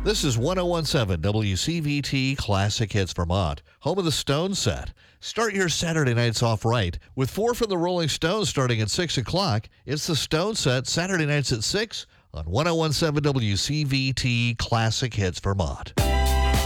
This is 1017 WCVT Classic Hits Vermont, home of the Stone Set. Start your Saturday nights off right with 4 from the Rolling Stones starting at 6 o'clock. It's the Stone Set, Saturday nights at 6 on 1017 WCVT Classic Hits Vermont.